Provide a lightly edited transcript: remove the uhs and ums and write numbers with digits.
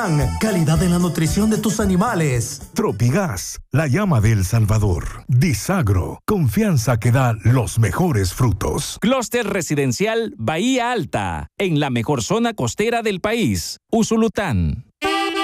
Usulután, calidad en la nutrición de tus animales. Tropigas, la llama de El Salvador. Disagro, confianza que da los mejores frutos. Clúster residencial Bahía Alta, en la mejor zona costera del país, Usulután.